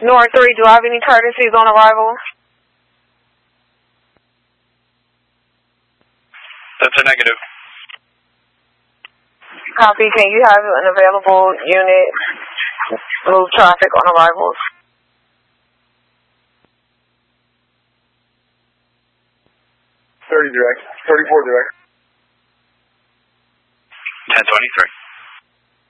North 3, do I have any courtesies on arrival? That's a negative. Copy. Can you have an available unit move traffic on arrivals? 30 direct. 34 direct. 1023.